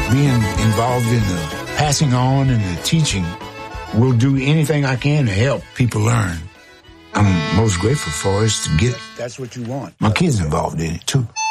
being involved in the passing on and the teaching, will do anything I can to help people learn. I'm most grateful for is to get. That's what you want. My kids involved in it too.